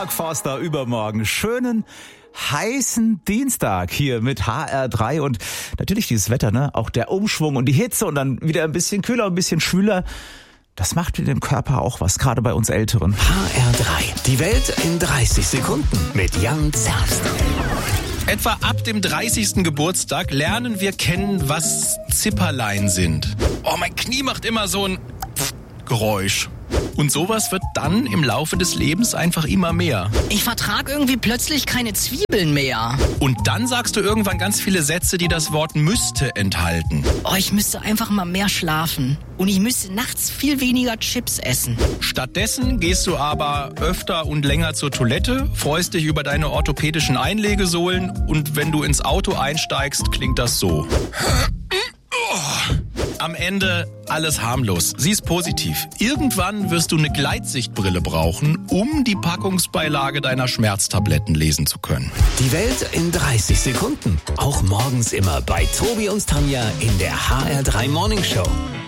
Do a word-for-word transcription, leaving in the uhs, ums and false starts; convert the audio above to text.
Forster übermorgen. Schönen, heißen Dienstag hier mit H R drei und natürlich dieses Wetter, ne? Auch der Umschwung und die Hitze und dann wieder ein bisschen kühler, ein bisschen schwüler. Das macht mit dem Körper auch was, gerade bei uns Älteren. H R drei, die Welt in dreißig Sekunden mit Jan Zerbst. Etwa ab dem dreißigsten Geburtstag lernen wir kennen, was Zipperlein sind. Oh, mein Knie macht immer so ein Geräusch. Und sowas wird dann im Laufe des Lebens einfach immer mehr. Ich vertrag irgendwie plötzlich keine Zwiebeln mehr. Und dann sagst du irgendwann ganz viele Sätze, die das Wort müsste enthalten. Oh, ich müsste einfach mal mehr schlafen. Und ich müsste nachts viel weniger Chips essen. Stattdessen gehst du aber öfter und länger zur Toilette, freust dich über deine orthopädischen Einlegesohlen und wenn du ins Auto einsteigst, klingt das so. Am Ende alles harmlos. Sieh's positiv. Irgendwann wirst du eine Gleitsichtbrille brauchen, um die Packungsbeilage deiner Schmerztabletten lesen zu können. Die Welt in dreißig Sekunden. Auch morgens immer bei Tobi und Tanja in der H R drei Morning Show.